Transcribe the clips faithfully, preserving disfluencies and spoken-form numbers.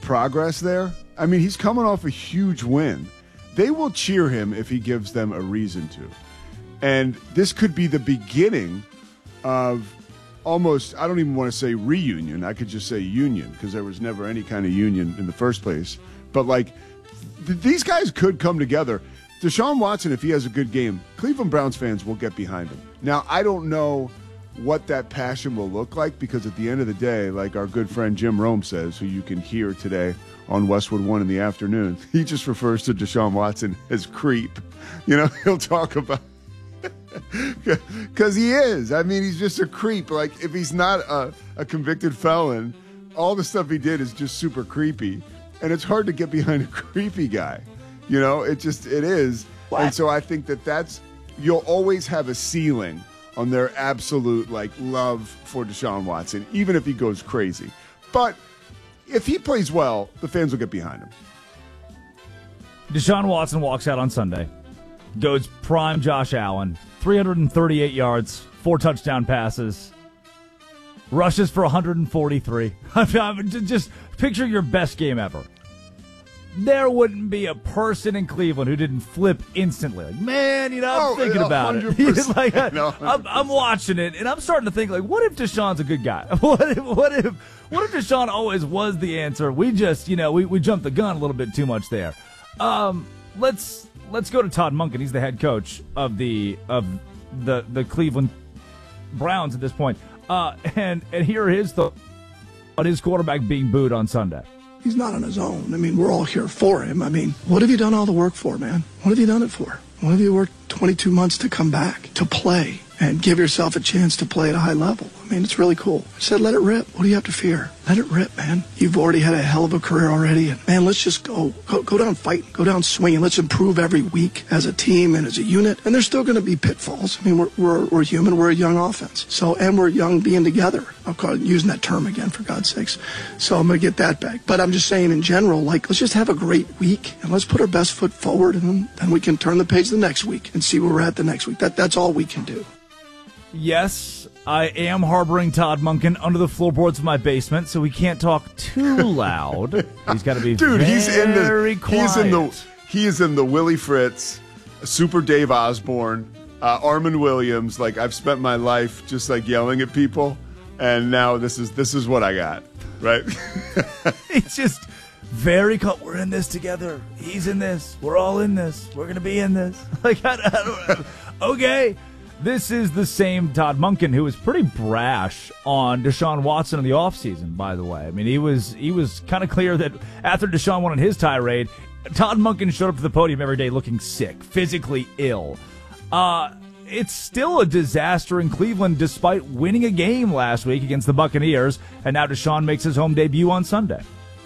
progress there. I mean, he's coming off a huge win. They will cheer him if he gives them a reason to. And this could be the beginning of almost, I don't even want to say reunion. I could just say union because there was never any kind of union in the first place. But, like, th- these guys could come together. Deshaun Watson, if he has a good game, Cleveland Browns fans will get behind him. Now, I don't know what that passion will look like because at the end of the day, like our good friend Jim Rome says, who you can hear today on Westwood One in the afternoon, he just refers to Deshaun Watson as creep. You know, he'll talk about because he is. I mean, he's just a creep. Like, if he's not a, a convicted felon, all the stuff he did is just super creepy. And it's hard to get behind a creepy guy. You know, it just, it is. What? And so I think that that's, you'll always have a ceiling on their absolute, like, love for Deshaun Watson, even if he goes crazy. But if he plays well, the fans will get behind him. Deshaun Watson walks out on Sunday, goes prime Josh Allen, three hundred thirty-eight yards, four touchdown passes, rushes for one hundred forty-three. Just picture your best game ever. There wouldn't be a person in Cleveland who didn't flip instantly. Like, man, you know, I'm oh, thinking about it. Like, I, I'm, I'm watching it, and I'm starting to think, like, what if Deshaun's a good guy? What if, what if, what if Deshaun always was the answer? We just, you know, we, we jumped the gun a little bit too much there. Um, let's let's go to Todd Monken. He's the head coach of the of the the Cleveland Browns at this point. Uh, and and here are his thoughts on his quarterback being booed on Sunday. He's not on his own. I mean, we're all here for him. I mean, what have you done all the work for, man? What have you done it for? What have you worked twenty-two months to come back, to play, and give yourself a chance to play at a high level? I mean, it's really cool. I said, let it rip. What do you have to fear? Let it rip, man. You've already had a hell of a career already. And, man, let's just go. Go, go down fighting. Go down swinging. Let's improve every week as a team and as a unit. And there's still going to be pitfalls. I mean, we're, we're, we're human. We're a young offense. So, and we're young being together. I'm call it, using that term again, for God's sakes. So I'm going to get that back. But I'm just saying in general, like, let's just have a great week and let's put our best foot forward. And then, then we can turn the page the next week and see where we're at the next week. That That's all we can do. Yes, I am harboring Todd Monken under the floorboards of my basement, so we can't talk too loud. He's got to be Dude, very he's in the, quiet. He's in the, he is in the Willie Fritz, Super Dave Osborne, uh, Armand Williams. Like, I've spent my life just, like, yelling at people, and now this is this is what I got, right? It's just very cut. We're in this together. He's in this. We're all in this. We're going to be in this. Like, I, I don't know. Okay. This is the same Todd Monken who was pretty brash on Deshaun Watson in the offseason, by the way. I mean, he was he was kind of clear that after Deshaun went on his tirade, Todd Monken showed up to the podium every day looking sick, physically ill. Uh, it's still a disaster in Cleveland despite winning a game last week against the Buccaneers, and now Deshaun makes his home debut on Sunday.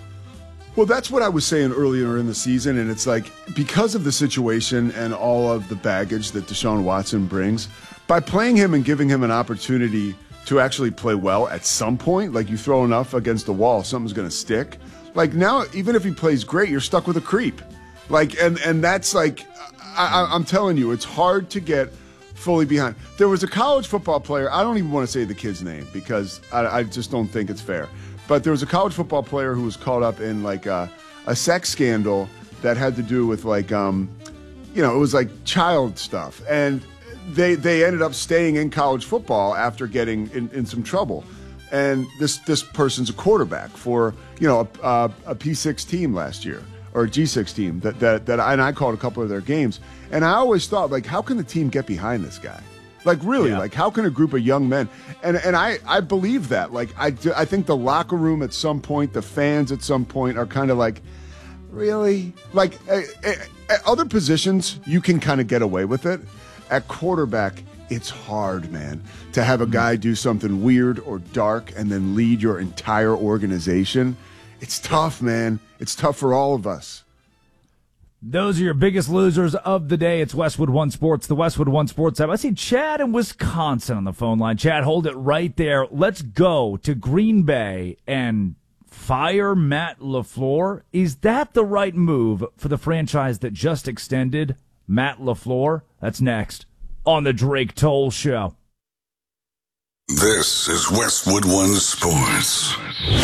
Well, that's what I was saying earlier in the season, and it's like, because of the situation and all of the baggage that Deshaun Watson brings, by playing him and giving him an opportunity to actually play well at some point, like you throw enough against the wall, something's going to stick. Like, now, even if he plays great, you're stuck with a creep. Like, and, and that's like, I, I'm telling you, it's hard to get fully behind. There was a college football player, I don't even want to say the kid's name because I, I just don't think it's fair. But there was a college football player who was caught up in like a, a sex scandal that had to do with like, um, you know, it was like child stuff. And they they ended up staying in college football after getting in, in some trouble. And this this person's a quarterback for, you know, a, a, a P six team last year or a G six team that, that, that I, and I called a couple of their games. And I always thought, like, how can the team get behind this guy? Like, really, yeah. Like, how can a group of young men, and and I, I believe that, like, I, I think the locker room at some point, the fans at some point are kind of like, really? Like, at, at other positions, you can kind of get away with it. At quarterback, it's hard, man, to have a guy do something weird or dark and then lead your entire organization. It's tough, man. It's tough for all of us. Those are your biggest losers of the day. It's Westwood One Sports, the Westwood One Sports app. I see Chad in Wisconsin on the phone line. Chad, hold it right there. Let's go to Green Bay and fire Matt LaFleur. Is that the right move for the franchise that just extended Matt LaFleur? That's next on the Drake Toll Show. This is Westwood One Sports.